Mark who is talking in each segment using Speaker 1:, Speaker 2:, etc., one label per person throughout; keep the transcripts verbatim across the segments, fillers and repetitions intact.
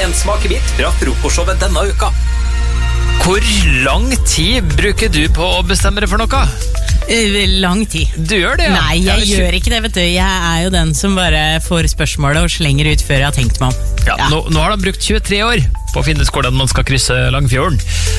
Speaker 1: en smakebit fra frokostshowet denne uka. Hvor lang tid bruker du på å bestemme deg for noe?
Speaker 2: Lang tid.
Speaker 1: Du gjør det, ja?
Speaker 2: Nei, jeg, jeg gjør ikke det, vet du. Jeg er jo den som bare får spørsmålet og slenger ut før jeg har tenkt meg om.
Speaker 1: Ja, ja. Nå, nå har de brukt tjuetre år på å finne ut hvordan man skal krysse Langfjorden.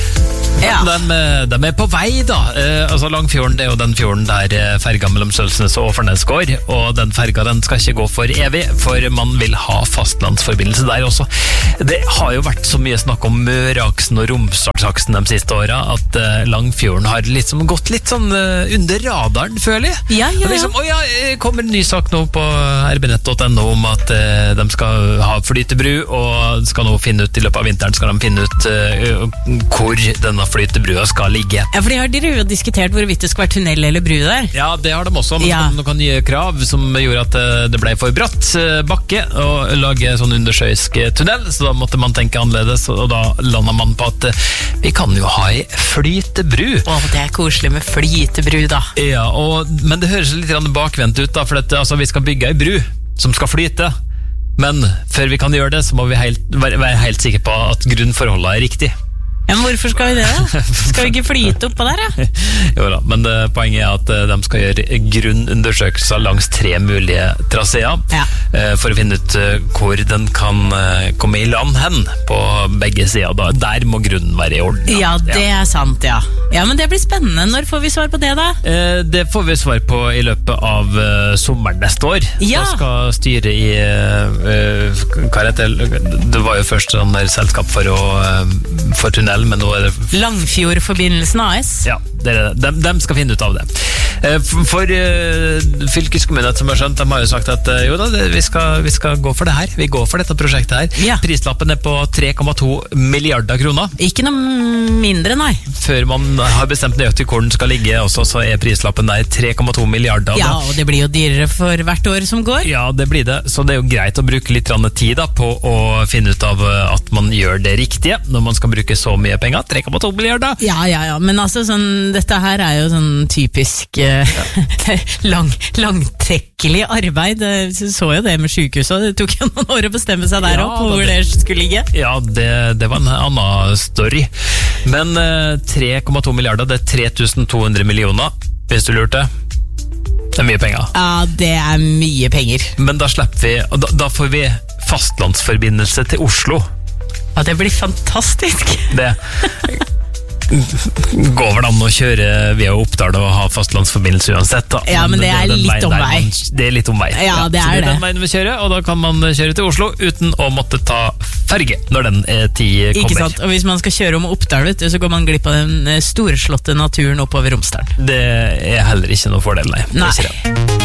Speaker 1: Ja. De, de er på vei da eh, altså Langfjorden, det er jo den fjorden der ferga mellom Sølsnes og Åfernes går, og den ferga den skal ikke gå for evig, for man vil ha fastlandsforbindelse der også. Det har jo vært så mye snakk om Møreaksen og Romsdalsaksen de siste årene, at eh, Langfjorden har liksom gått litt sånn eh, under radaren, føler jeg.
Speaker 2: Ja, ja, ja.
Speaker 1: Liksom, å ja, det kommer en ny sak nå på r b nett punktum n o om at eh, de skal ha flytebru, og skal nå finne ut, i løpet av vinteren skal de finne ut eh, hvor denne flytebrua skal ligge.
Speaker 2: Ja, for de har dere jo diskutert hvorvidt det skal være tunnel eller bru der.
Speaker 1: Ja, det har de også. Man
Speaker 2: ja.
Speaker 1: skal noen nye krav som gjorde at det ble for bratt bakke å lage sånn undersjøisk tunnel, så da måtte man tenke annerledes, og da landet man på at vi kan jo ha en flytebru.
Speaker 2: Åh, det er koselig med flytebru da.
Speaker 1: Ja, og, men det høres litt bakvendt ut da, for at, altså, vi skal bygge en bru som skal flyte, men før vi kan gjøre det, så må vi helt, være helt sikre på at grunnforholdene er riktig.
Speaker 2: Ja, men hvorfor skal vi det da? Skal vi ikke flyte oppå der, ja?
Speaker 1: Jo da, men uh, poenget er at uh, de skal gjøre grunnundersøkelser langs tre mulige traseer,
Speaker 2: ja.
Speaker 1: uh, for å finne ut uh, hvor den kan uh, komme i land hen på begge sider. Da. Der må grunnen være i orden.
Speaker 2: Ja, det ja. er sant, ja. Ja, men det blir spennende. Når får vi svar på det da?
Speaker 1: Uh, det får vi svar på i løpet av uh, sommeren neste år.
Speaker 2: Ja.
Speaker 1: Da skal styre i uh, uh, hva heter det? Det var jo først sånn der selskap for, å, uh, for tunnel, men nå er det
Speaker 2: Langfjordforbindelsen A S.
Speaker 1: Ja, det er det. De, de skal finne ut av det. For, for uh, fylkeskommunen som har skjønt, de har jo sagt at uh, jo da, det, vi, skal, vi skal gå for det her. Vi går for dette prosjektet her.
Speaker 2: Ja.
Speaker 1: Prislappen er på tre komma to milliarder kroner.
Speaker 2: Ikke noe mindre, nei.
Speaker 1: Før man har bestemt nøyaktig hvor den skal ligge også, så er prislappen der tre komma to milliarder.
Speaker 2: Ja, og det blir jo dyrere for hvert år som går.
Speaker 1: Ja, det blir det. Så det er jo greit å bruke litt tid da, på å finne ut av at man gjør det riktige, når man skal bruke så mye penger. tre komma to milliarder.
Speaker 2: Ja, ja, ja. Men altså, sånn, dette her er jo sånn typisk uh, lang, langtrekkelig arbeid. Jeg så jo det med sykehuset. Det tok jo noen år å bestemme seg der ja, opp, hvor det, det skulle ligge.
Speaker 1: Ja, det, det var en annen story. Men uh, tre komma to milliarder, det er tre tusen to hundre millioner, hvis du lurte. Det er mye penger.
Speaker 2: Ja, det er mye penger.
Speaker 1: Men da slipper vi, og da, da får vi fastlandsforbindelse til Oslo.
Speaker 2: Ja, det blir fantastisk.
Speaker 1: Det går vel an å kjøre via Oppdal og ha fastlandsforbindelse uansett da.
Speaker 2: Ja, men det er
Speaker 1: det,
Speaker 2: litt omvei.
Speaker 1: Det er litt omvei.
Speaker 2: Ja, det
Speaker 1: ja,
Speaker 2: er
Speaker 1: så det er
Speaker 2: det.
Speaker 1: den veien vi kjører, og da kan man kjøre til Oslo uten å måtte ta ferge når den tid kommer.
Speaker 2: Ikke sant, og hvis man skal kjøre om Oppdal, vet du, så går man glipp av den storslåtte naturen oppover Romsdalen.
Speaker 1: Det er heller ikke noe fordel, nei.
Speaker 2: Nei.